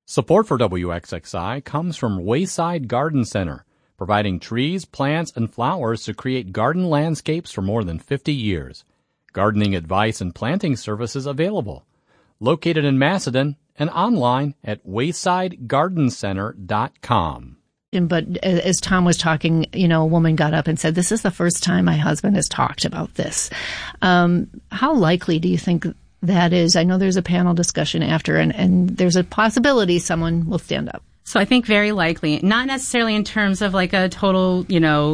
Support for WXXI comes from Wayside Garden Center, providing trees, plants, and flowers to create garden landscapes for more than 50 years. Gardening advice and planting services available. Located in Macedon and online at waysidegardencenter.com. But as Tom was talking, a woman got up and said, "This is the first time my husband has talked about this." How likely do you think that is? I know there's a panel discussion after, and there's a possibility someone will stand up. So I think very likely, not necessarily in terms of like a total,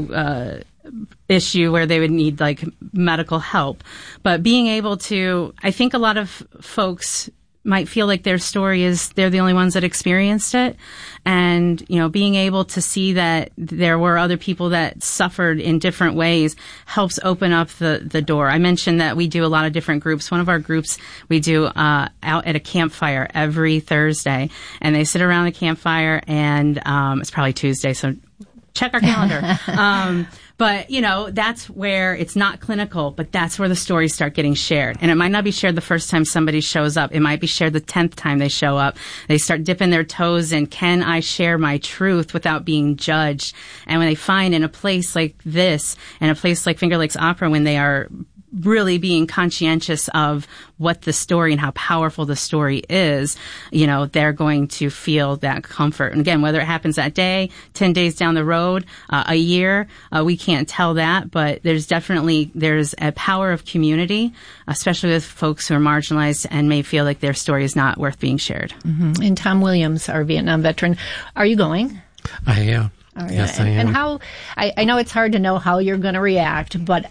issue where they would need like medical help, but being able to, I think a lot of folks might feel like their story is they're the only ones that experienced it. And, being able to see that there were other people that suffered in different ways helps open up the door. I mentioned that we do a lot of different groups. One of our groups we do out at a campfire every Thursday, and they sit around the campfire, and it's probably Tuesday, so check our calendar. But, that's where it's not clinical, but that's where the stories start getting shared. And it might not be shared the first time somebody shows up. It might be shared the 10th time they show up. They start dipping their toes in, can I share my truth without being judged? And when they find in a place like this, and a place like Finger Lakes Opera, when they are really being conscientious of what the story and how powerful the story is, they're going to feel that comfort. And again, whether it happens that day, 10 days down the road, a year, we can't tell that, but there's a power of community, especially with folks who are marginalized and may feel like their story is not worth being shared. Mm-hmm. And Tom Williams, our Vietnam veteran, are you going? I am. Yes, I am. And how, I know it's hard to know how you're going to react, but,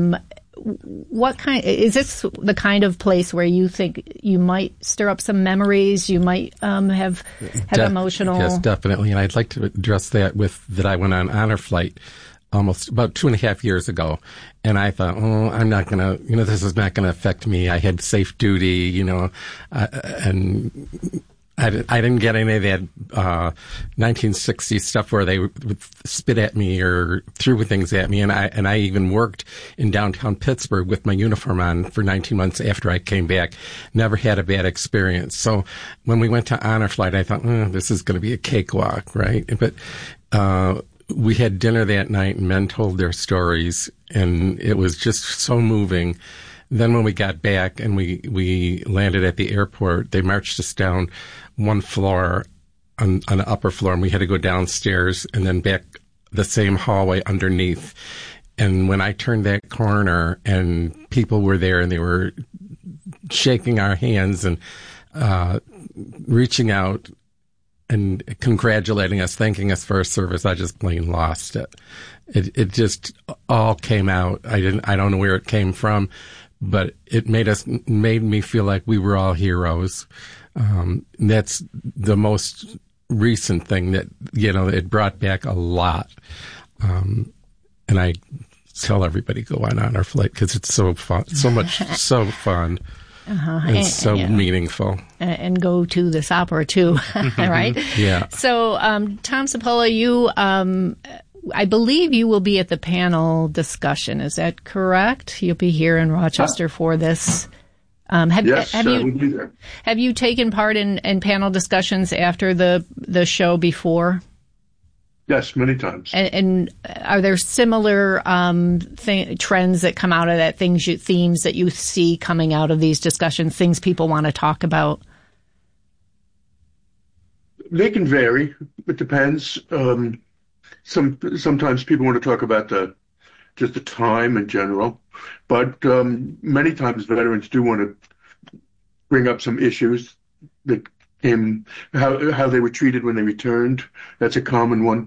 is this the kind of place where you think you might stir up some memories? You might have emotional. Yes, definitely. And I'd like to address that that I went on honor flight almost about 2.5 years ago, and I thought, I'm not gonna, this is not gonna affect me. I had safe duty, and I didn't get any of that 1960s stuff where they would spit at me or threw things at me, and I even worked in downtown Pittsburgh with my uniform on for 19 months after I came back. Never had a bad experience. So when we went to honor flight, I thought, this is going to be a cakewalk, right? But we had dinner that night, and men told their stories, and it was just so moving. Then when we got back and we landed at the airport, they marched us down one floor on the upper floor, and we had to go downstairs and then back the same hallway underneath. And when I turned that corner and people were there and they were shaking our hands and reaching out and congratulating us, thanking us for our service, I just plain lost it. It just all came out. I don't know where it came from, but it made me feel like we were all heroes. That's the most recent thing that, it brought back a lot. And I tell everybody go on honor flight because it's so fun, so fun. And so meaningful. And go to this opera too, right? Yeah. So, Tom Cipolla, you, I believe you will be at the panel discussion. Is that correct? You'll be here in Rochester for this. Have you taken part in panel discussions after the show before? Yes, many times. And are there similar trends that come out of that, themes that you see coming out of these discussions, things people want to talk about? They can vary. It depends. Sometimes people want to talk about just the time in general, but many times veterans do want to bring up some issues that came, how they were treated when they returned. That's a common one.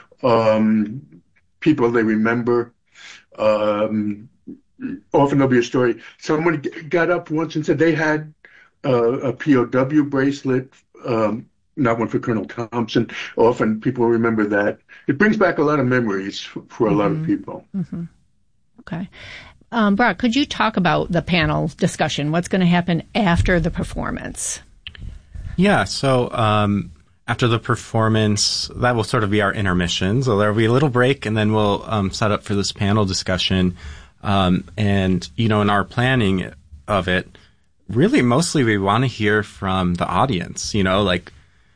People they remember. Often there'll be a story. Someone got up once and said they had a POW bracelet, not one for Colonel Thompson. Often people remember that. It brings back a lot of memories for a lot of people. Mm-hmm. Okay. Brock, could you talk about the panel discussion? What's going to happen after the performance? Yeah, so after the performance, that will sort of be our intermission. So there will be a little break, and then we'll set up for this panel discussion. And, in our planning of it, really mostly we want to hear from the audience, like